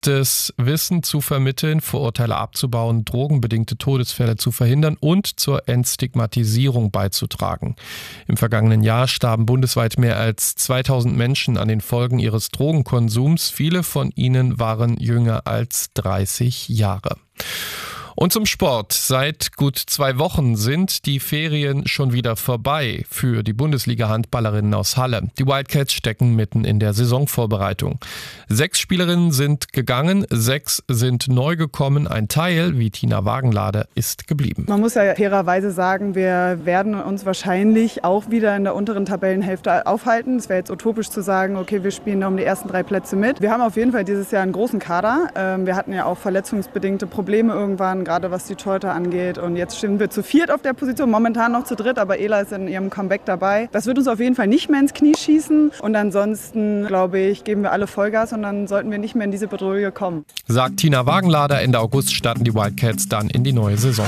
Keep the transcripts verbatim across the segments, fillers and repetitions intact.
es Wissen zu vermitteln, Vorurteile abzubauen, drogenbedingte Todesfälle zu verhindern und zur Entstigmatisierung beizutragen. Im vergangenen Jahr starben bundesweit mehr als zweitausend Menschen an den Folgen ihres Drogenkonsums. Viele von ihnen waren jünger als dreißig Jahre. Und zum Sport. Seit gut zwei Wochen sind die Ferien schon wieder vorbei für die Bundesliga-Handballerinnen aus Halle. Die Wildcats stecken mitten in der Saisonvorbereitung. Sechs Spielerinnen sind gegangen, sechs sind neu gekommen. Ein Teil, wie Tina Wagenlader, ist geblieben. Man muss ja fairerweise sagen, wir werden uns wahrscheinlich auch wieder in der unteren Tabellenhälfte aufhalten. Es wäre jetzt utopisch zu sagen, okay, wir spielen da um die ersten drei Plätze mit. Wir haben auf jeden Fall dieses Jahr einen großen Kader. Wir hatten ja auch verletzungsbedingte Probleme irgendwann, gerade was die Torhüter angeht. Und jetzt stehen wir zu viert auf der Position, momentan noch zu dritt, aber Ela ist in ihrem Comeback dabei. Das wird uns auf jeden Fall nicht mehr ins Knie schießen. Und ansonsten, glaube ich, geben wir alle Vollgas und dann sollten wir nicht mehr in diese Bedrohung kommen. Sagt Tina Wagenlader. Ende August starten die Wildcats dann in die neue Saison.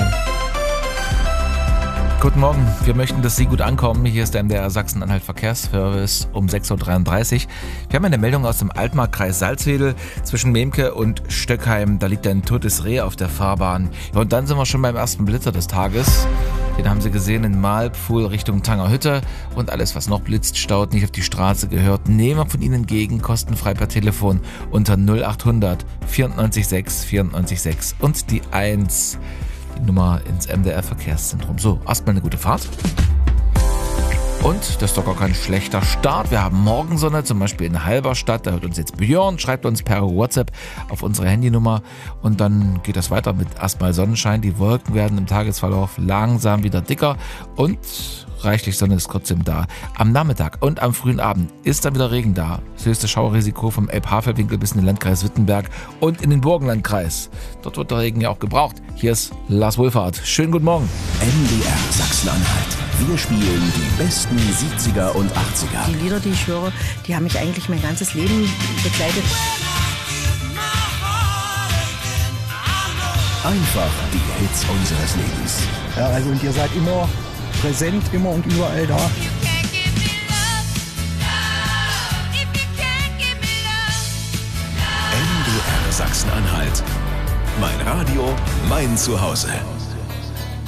Guten Morgen, wir möchten, dass Sie gut ankommen. Hier ist der M D R Sachsen-Anhalt Verkehrsservice um sechs Uhr dreiunddreißig. Wir haben eine Meldung aus dem Altmarkkreis Salzwedel zwischen Memke und Stöckheim. Da liegt ein totes Reh auf der Fahrbahn. Ja, und dann sind wir schon beim ersten Blitzer des Tages. Den haben Sie gesehen in Malpfuhl Richtung Tangerhütte. Und alles, was noch blitzt, staut, nicht auf die Straße gehört, nehmen wir von Ihnen entgegen, kostenfrei per Telefon unter null achthundert vierundneunzig sechs vierundneunzig sechs und die eins. Die Nummer ins M D R Verkehrszentrum. So, erstmal eine gute Fahrt. Und das ist doch gar kein schlechter Start. Wir haben Morgensonne, zum Beispiel in Halberstadt. Da hört uns jetzt Björn, schreibt uns per WhatsApp auf unsere Handynummer. Und dann geht das weiter mit erstmal Sonnenschein. Die Wolken werden im Tagesverlauf langsam wieder dicker und reichlich Sonne ist trotzdem da. Am Nachmittag und am frühen Abend ist dann wieder Regen da. Das höchste Schauerrisiko vom Elb-Havel-Winkel bis in den Landkreis Wittenberg und in den Burgenlandkreis. Dort wird der Regen ja auch gebraucht. Hier ist Lars Wohlfahrt. Schönen guten Morgen. M D R Sachsen-Anhalt. Wir spielen die besten siebziger und achtziger. Die Lieder, die ich höre, die haben mich eigentlich mein ganzes Leben begleitet. Einfach die Hits unseres Lebens. Ja, also und ihr seid immer präsent, immer und überall da. M D R Sachsen-Anhalt. Mein Radio, mein Zuhause.